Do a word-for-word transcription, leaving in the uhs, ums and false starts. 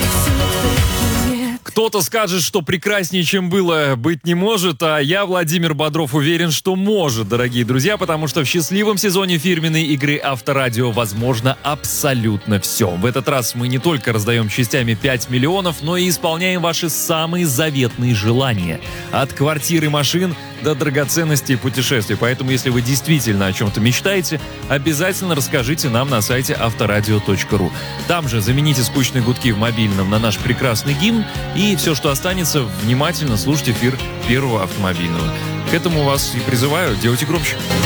Кто-то скажет, что прекраснее, чем было, быть не может, а я, Владимир Бодров, уверен, что может, дорогие друзья, потому что в счастливом сезоне фирменной игры Авторадио возможно абсолютно все. В этот раз мы не только раздаем частями пять миллионов, но и исполняем ваши самые заветные желания. От квартиры, машин до драгоценностей и путешествий. Поэтому, если вы действительно о чем-то мечтаете, обязательно расскажите нам на сайте авторадио точка ру. Там же замените скучные гудки в мобильном на наш прекрасный гимн, и все, что останется, внимательно слушать эфир первого автомобильного. К этому вас и призываю, делайте громче.